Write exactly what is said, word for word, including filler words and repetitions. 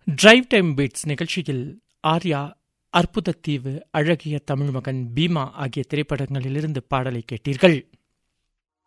Drive time beats நிகழ்ச்சியில் ஆர்யா, அற்புதத்தீவு, அழகிய தமிழ் மகன், பீமா ஆகிய திரைப்படங்களிலிருந்து பாடலை கேட்டீர்கள்.